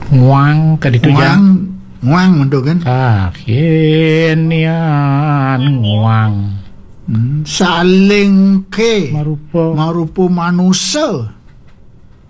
Nguang ka ditu jang. Nguang untuk kan. Kinian nguang. Saling ke Marupa marupa manusia.